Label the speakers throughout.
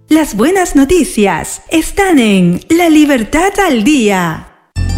Speaker 1: Las buenas noticias están en La Libertad al Día.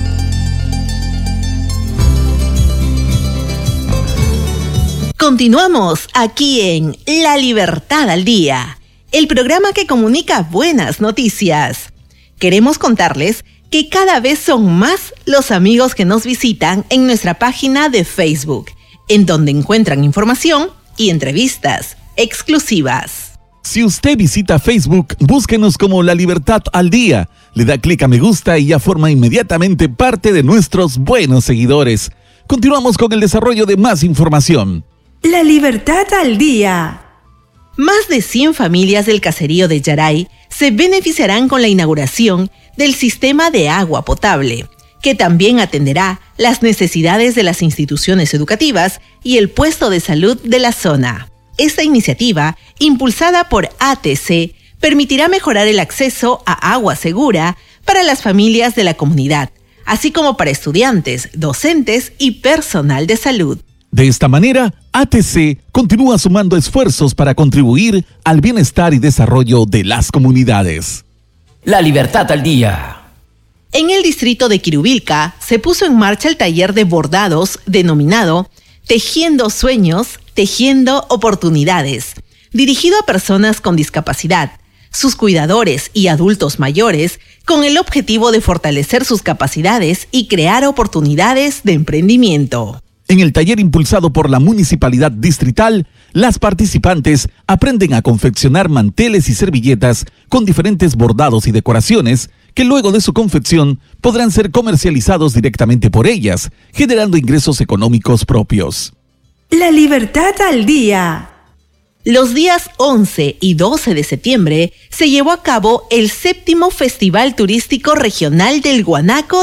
Speaker 2: Continuamos aquí en La Libertad al Día, el programa que comunica buenas noticias. Queremos contarles que cada vez son más los amigos que nos visitan en nuestra página de Facebook, en donde encuentran información y entrevistas exclusivas.
Speaker 3: Si usted visita Facebook, búsquenos como La Libertad al Día, le da clic a me gusta y ya forma inmediatamente parte de nuestros buenos seguidores. Continuamos con el desarrollo de más información.
Speaker 1: La Libertad al Día.
Speaker 2: Más de 100 familias del caserío de Yaray se beneficiarán con la inauguración del sistema de agua potable, que también atenderá las necesidades de las instituciones educativas y el puesto de salud de la zona. Esta iniciativa, impulsada por ATC, permitirá mejorar el acceso a agua segura para las familias de la comunidad, así como para estudiantes, docentes y personal de salud.
Speaker 3: De esta manera, ATC continúa sumando esfuerzos para contribuir al bienestar y desarrollo de las comunidades.
Speaker 4: La Libertad al Día.
Speaker 2: En el distrito de Quirubilca se puso en marcha el taller de bordados denominado Tejiendo Sueños, Tejiendo Oportunidades, dirigido a personas con discapacidad, sus cuidadores y adultos mayores, con el objetivo de fortalecer sus capacidades y crear oportunidades de emprendimiento.
Speaker 3: En el taller impulsado por la Municipalidad Distrital, las participantes aprenden a confeccionar manteles y servilletas con diferentes bordados y decoraciones que luego de su confección podrán ser comercializados directamente por ellas, generando ingresos económicos propios.
Speaker 1: La Libertad al Día.
Speaker 2: Los días 11 y 12 de septiembre se llevó a cabo el 7º Festival Turístico Regional del Guanaco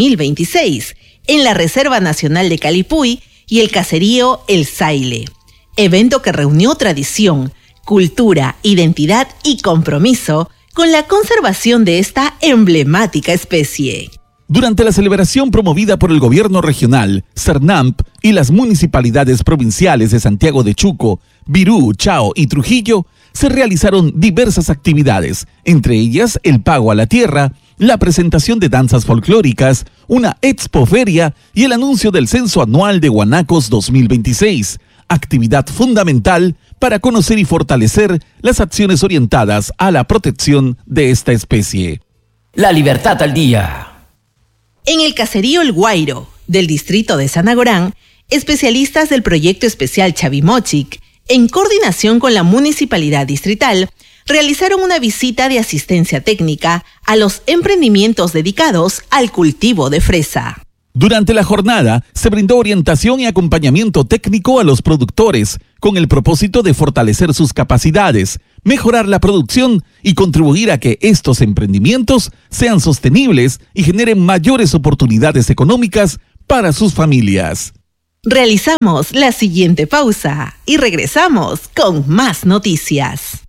Speaker 2: 2026 en la Reserva Nacional de Calipuy y el caserío El Saile, evento que reunió tradición, cultura, identidad y compromiso con la conservación de esta emblemática especie.
Speaker 3: Durante la celebración promovida por el gobierno regional, CERNAMP y las municipalidades provinciales de Santiago de Chuco, Virú, Chao y Trujillo, se realizaron diversas actividades, entre ellas el pago a la tierra, la presentación de danzas folclóricas, una expoferia y el anuncio del Censo Anual de Guanacos 2026, actividad fundamental para conocer y fortalecer las acciones orientadas a la protección de esta especie.
Speaker 4: La Libertad al Día.
Speaker 2: En el caserío El Guairo, del distrito de Sanagorán, especialistas del proyecto especial Chavimochic, en coordinación con la Municipalidad Distrital, realizaron una visita de asistencia técnica a los emprendimientos dedicados al cultivo de fresa.
Speaker 3: Durante la jornada, se brindó orientación y acompañamiento técnico a los productores, con el propósito de fortalecer sus capacidades, mejorar la producción y contribuir a que estos emprendimientos sean sostenibles y generen mayores oportunidades económicas para sus familias.
Speaker 2: Realizamos la siguiente pausa y regresamos con más noticias.